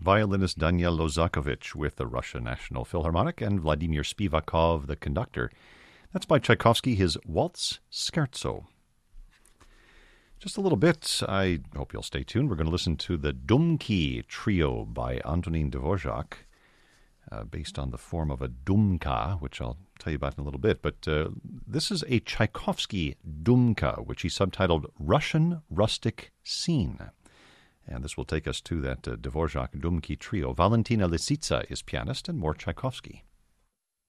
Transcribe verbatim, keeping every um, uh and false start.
violinist Daniel Lozakovich with the Russia National Philharmonic, and Vladimir Spivakov, the conductor. That's by Tchaikovsky, his Waltz Scherzo. Just a little bit, I hope you'll stay tuned. We're going to listen to the Dumki Trio by Antonin Dvorak, uh, based on the form of a dumka, which I'll tell you about in a little bit. But uh, this is a Tchaikovsky dumka, which he subtitled Russian Rustic Scene. And this will take us to that uh, Dvorak Dumki Trio. Valentina Lisitsa is pianist, and more Tchaikovsky.